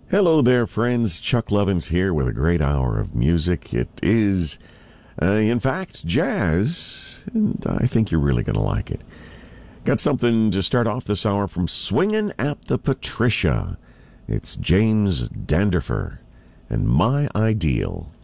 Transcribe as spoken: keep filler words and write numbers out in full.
Hello there, friends. Chuck Lovins here with a great hour of music. It is, uh, in fact, jazz, and I think you're really going to like it. Got something to start off this hour from Swingin' at the Patricia. It's James Danderfer and My Ideal.